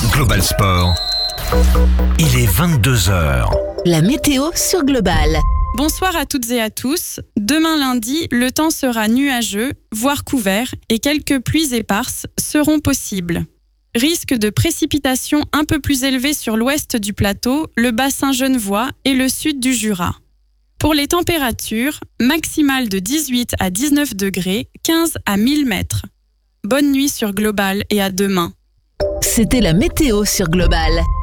Global Sport. Il est 22 heures. La météo sur Global. Bonsoir à toutes et à tous. Demain lundi, le temps sera nuageux, voire couvert, et quelques pluies éparses seront possibles. Risque de précipitations un peu plus élevé sur l'ouest du plateau, le bassin genevois et le sud du Jura. Pour les températures, maximales de 18 à 19 degrés, 15 à 1000 mètres. Bonne nuit sur Global et à demain. C'était la météo sur Global.